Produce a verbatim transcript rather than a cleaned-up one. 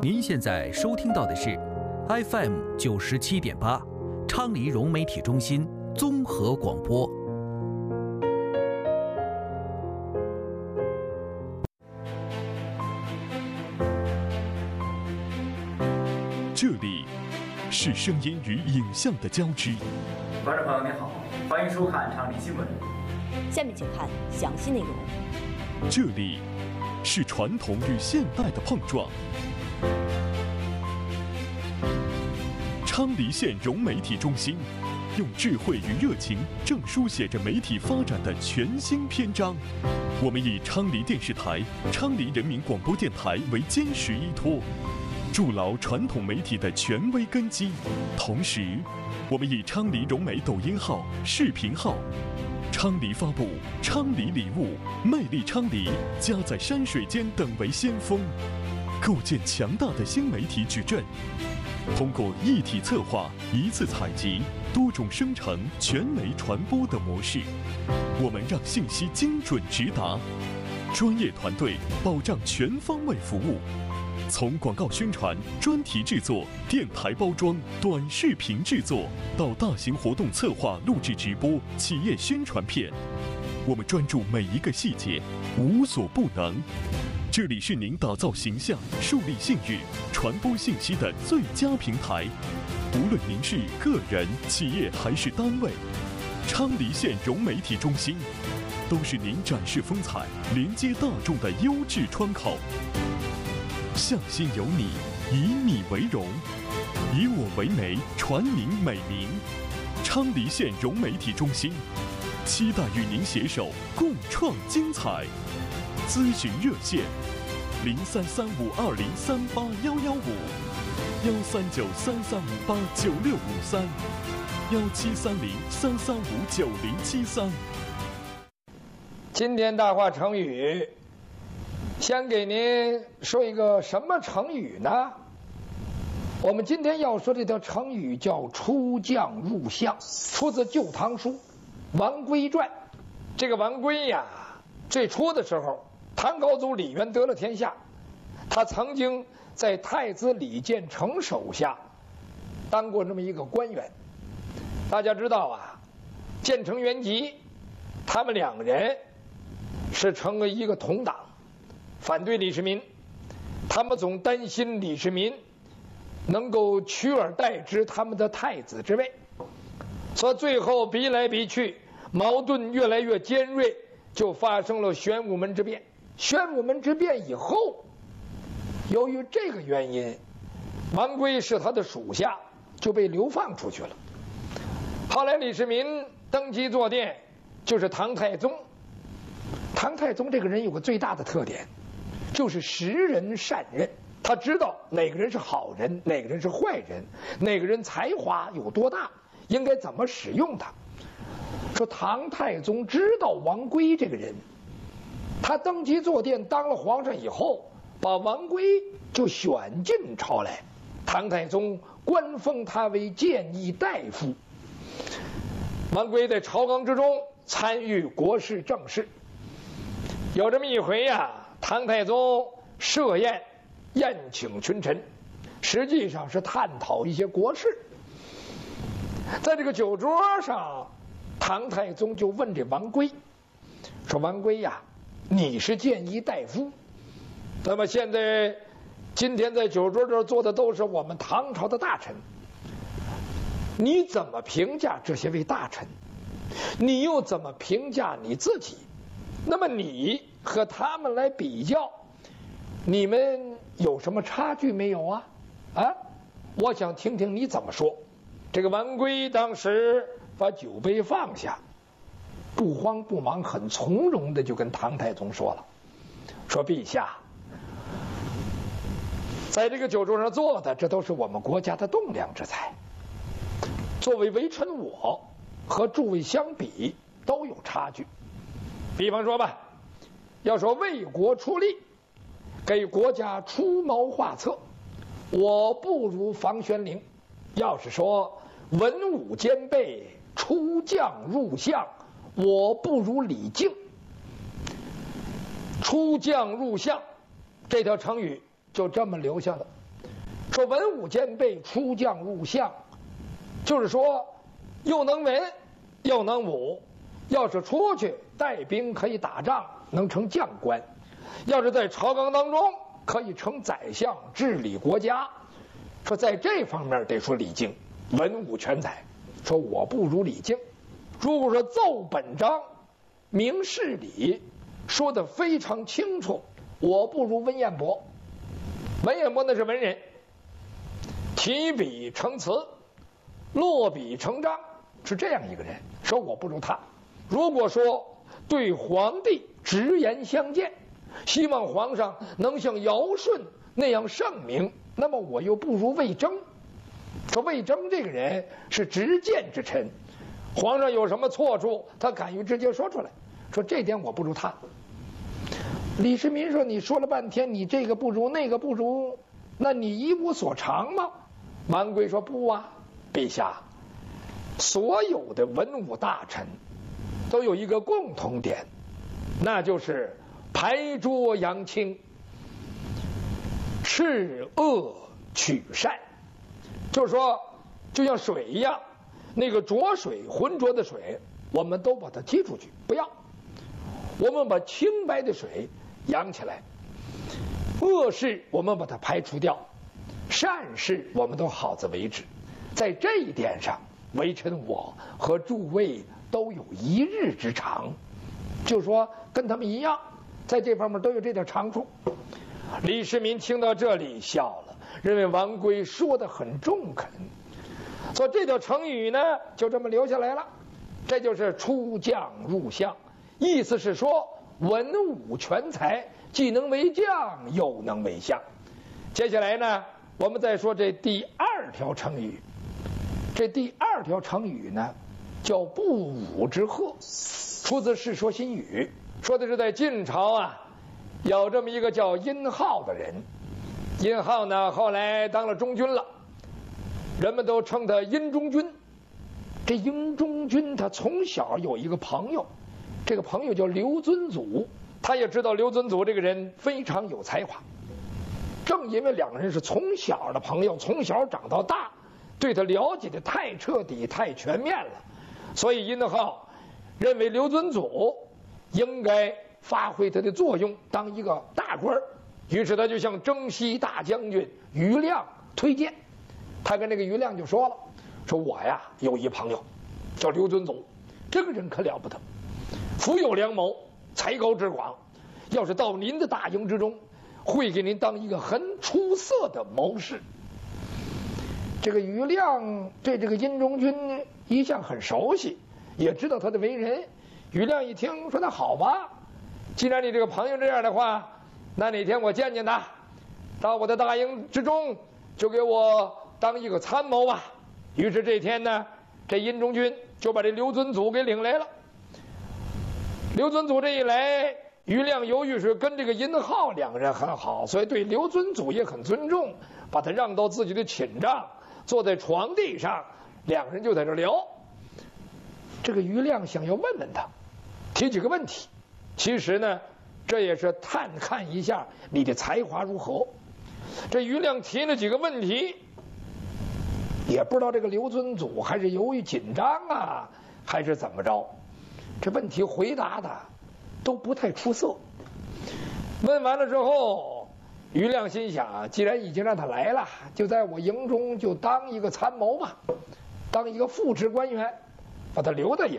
您现在收听到的是 F M 九十七点八，昌黎融媒体中心综合广播。 这里是声音与影像的交织。 观众朋友您好，欢迎收看昌黎新闻。 下面请看详细内容。 这里是传统与现代的碰撞。昌黎县融媒体中心用智慧与热情，正书写着媒体发展的全新篇章。我们以昌黎电视台、昌黎人民广播电台为坚实依托，筑牢传统媒体的权威根基。同时，我们以昌黎融媒抖音号、视频号、昌黎发布、昌黎礼物、魅力昌黎、家在山水间等为先锋，构建强大的新媒体矩阵。通过一体策划、一次采集、多种生成、全媒传播的模式，我们让信息精准直达，专业团队保障全方位服务。从广告宣传、专题制作、电台包装、短视频制作，到大型活动策划、录制直播、企业宣传片，我们专注每一个细节，无所不能。这里是您打造形象、树立信誉、传播信息的最佳平台。无论您是个人、企业还是单位，昌黎县融媒体中心都是您展示风采、连接大众的优质窗口。向心有你，以你为荣，以我为媒，传您美名。昌黎县融媒体中心，期待与您携手共创精彩。咨询热线：零三三五二零三八幺幺五，幺三九三三五八九六五三，幺七三零三三五九零七三。 今天大话成语，先给您说一个什么成语呢？我们今天要说这条成语叫“出将入相”，出自《旧唐书·王圭传》。这个王圭呀，最初的时候，唐高祖李渊得了天下，他曾经在太子李建成手下当过这么一个官员。大家知道啊，建成、元吉他们两人是成为一个同党，反对李世民。他们总担心李世民能够取而代之他们的太子之位，所以最后逼来逼去，矛盾越来越尖锐，就发生了玄武门之变。玄武门之变以后，由于这个原因，王圭是他的属下，就被流放出去了。后来李世民登基坐殿，就是唐太宗。唐太宗这个人有个最大的特点，就是识人善任。他知道哪个人是好人，哪个人是坏人，哪个人才华有多大，应该怎么使用他。说唐太宗知道王圭这个人，他登基坐殿当了皇上以后，把王圭就选进朝来。唐太宗官封他为谏议大夫。王圭在朝纲之中参与国事政事。有这么一回呀、啊，唐太宗设宴宴请群臣，实际上是探讨一些国事。在这个酒桌上，唐太宗就问这王圭说：“王圭呀，你是谏议大夫，那么现在今天在酒桌这儿坐的都是我们唐朝的大臣，你怎么评价这些位大臣？你又怎么评价你自己？那么你和他们来比较，你们有什么差距没有啊？啊，我想听听你怎么说。”这个王圭当时把酒杯放下，不慌不忙，很从容的就跟唐太宗说了，说：“陛下，在这个酒桌上坐的，这都是我们国家的栋梁之才。作为微臣，我和诸位相比都有差距。比方说吧，要说为国出力，给国家出谋划策，我不如房玄龄；要是说文武兼备，出将入相，我不如李靖。出将入相这条成语就这么留下了。 说文武兼备，出将入相，就是说又能文又能武，要是出去带兵可以打仗，能成将官；要是在朝纲当中可以成宰相，治理国家。说在这方面得说李靖文武全才，说我不如李靖。如果说奏本章明事理说得非常清楚，我不如文彦博。文彦博那是文人，提笔成词，落笔成章，是这样一个人，说我不如他。如果说对皇帝直言相见，希望皇上能像尧舜那样圣明，那么我又不如魏征。说魏征这个人是直谏之臣，皇上有什么错处，他敢于直接说出来，说这点我不如他。李世民说：“你说了半天，你这个不如那个不如，那你一无所长吗？”王贵说：“不啊，陛下，所有的文武大臣都有一个共同点，那就是排浊扬清，斥恶取善。就是说，就像水一样，那个浊水、浑浊的水，我们都把它踢出去，不要。我们把清白的水扬起来，恶事我们把它排除掉，善事我们都好自为之。在这一点上，微臣我和诸位都有一日之长，就说跟他们一样，在这方面都有这点长处。”李世民听到这里笑了，认为王圭说得很中肯，所以这条成语呢就这么留下来了。这就是出将入相，意思是说文武全才，既能为将又能为相。接下来呢，我们再说这第二条成语。这第二条成语呢叫不武之贺，出自《世说新语》，说的是在晋朝啊有这么一个叫殷浩的人。殷浩呢后来当了中军了，人们都称他殷中军。这殷中军他从小有一个朋友，这个朋友叫刘遵祖，他也知道刘遵祖这个人非常有才华。正因为两个人是从小的朋友，从小长到大，对他了解的太彻底太全面了，所以殷浩认为刘遵祖应该发挥他的作用，当一个大官。于是他就向征西大将军于亮推荐。他跟这个于亮就说了，说我呀有一朋友叫刘遵祖，这个人可了不得，富有良谋，才高志广，要是到您的大营之中，会给您当一个很出色的谋士。这个于亮对这个殷中军一向很熟悉，也知道他的为人。于亮一听说，那好吧，既然你这个朋友这样的话，那哪天我见见他，到我的大营之中，就给我当一个参谋吧。于是这天呢，这殷中军就把这刘遵祖给领来了。刘遵祖这一来，于亮由于是跟这个殷浩两个人很好，所以对刘遵祖也很尊重，把他让到自己的寝帐，坐在床地上，两个人就在这聊。这个于亮想要问问他，提几个问题，其实呢这也是探看一下你的才华如何。这于亮提了几个问题，也不知道这个刘遵祖还是由于紧张啊，还是怎么着，这问题回答的都不太出色。问完了之后，于亮心想，既然已经让他来了，就在我营中就当一个参谋吧，当一个副职官员，把他留在营